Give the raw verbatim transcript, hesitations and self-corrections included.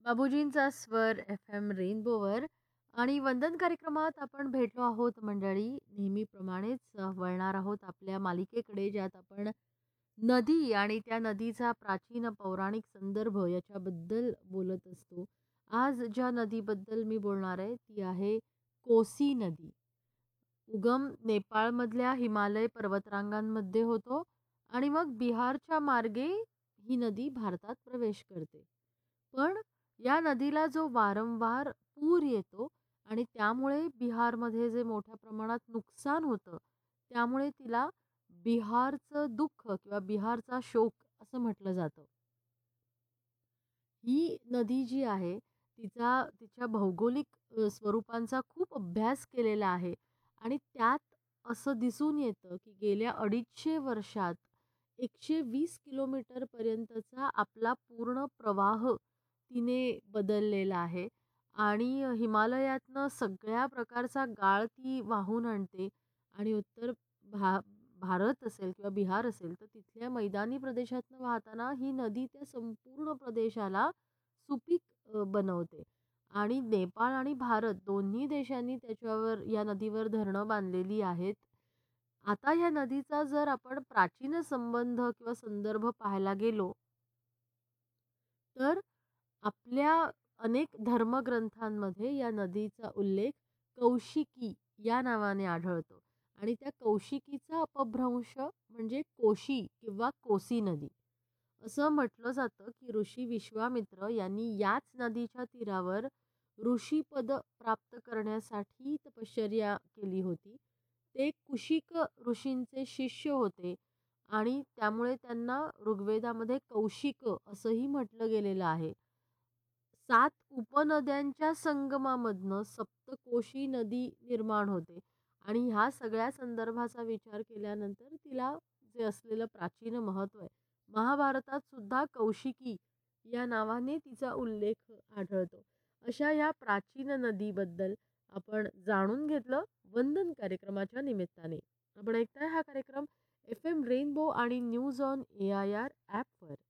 बाबूजींचा स्वर F M रेनबोवर आणि वंदन कार्यक्रमात आपण भेटलो आहोत मंडळी. नेहमीप्रमाणेच अ, वळणार आहोत आपल्या मालिकेकडे, ज्यात आपण नदी आणि त्या नदीचा प्राचीन पौराणिक संदर्भ याच्याबद्दल बोलत असतो. आज ज्या नदीबद्दल मी बोलणार आहे ती आहे कोसी नदी. उगम नेपाळमधल्या हिमालय पर्वतरांगांमध्ये होतो आणि मग बिहारच्या मार्गे ही नदी भारतात प्रवेश करते. पण या नदीला जो वारंवार पूर येतो आणि त्यामुळे बिहारमध्ये जे मोठ्या प्रमाणात नुकसान होतं, त्यामुळे तिला बिहारचं दुःख किंवा बिहारचा शोक असं म्हटलं जातं. ही नदी जी आहे, तिचा तिच्या भौगोलिक अ, स्वरूपांचा खूप अभ्यास केलेला आहे आणि त्यात असं दिसून येतं, की गेल्या अडीचशे वर्षात एकशे वीस किलोमीटरपर्यंतचा आपला पूर्ण प्रवाह तिने बदललेला आहे आणि हिमालयातनं सगळ्या प्रकारचा गाळ ती वाहून आणते आणि उत्तर भा भारत असेल किंवा बिहार असेल, तर तिथल्या मैदानी प्रदेशातनं वाहताना ही नदी त्या संपूर्ण प्रदेशाला सुपीक अ, बनवते आणि नेपाळ आणि भारत दोन्ही देशांनी त्याच्यावर या नदीवर धरणं बांधलेली आहेत. आता ह्या नदीचा जर आपण प्राचीन संबंध किंवा संदर्भ पाहायला गेलो, तर आपल्या अनेक धर्मग्रंथांमध्ये या नदीचा उल्लेख कौशिकी या नावाने आढळतो आणि त्या कौशिकीचा अपभ्रंश म्हणजे कोशी किंवा कोसी नदी. असं म्हटलं जातं की ऋषी विश्वामित्र यांनी याच नदीच्या तीरावर ऋषीपद प्राप्त करण्यासाठी तपश्चर्या केली होती. ते कुशिक ऋषींचे शिष्य होते आणि त्यामुळे त्यांना ऋग्वेदामध्ये कौशिक असंही म्हटलं गेलेलं आहे. सात उपनद्यांच्या संगमामधनं सप्तकोशी नदी निर्माण होते आणि ह्या सगळ्या संदर्भाचा विचार केल्यानंतर तिला जे असलेलं प्राचीन महत्त्व आहे, महाभारतात सुद्धा कौशिकी या नावाने तिचा उल्लेख आढळतो. अशा या प्राचीन नदीबद्दल आपण जाणून घेतलं वंदन कार्यक्रमाच्या निमित्ताने. आपण ऐकताय हा कार्यक्रम एफ एम रेनबो आणि news on A I R ॲपवर.